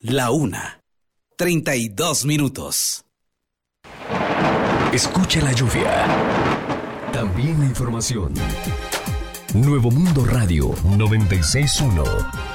1:32. Escucha la lluvia. También la información. Nuevo Mundo Radio 96.1.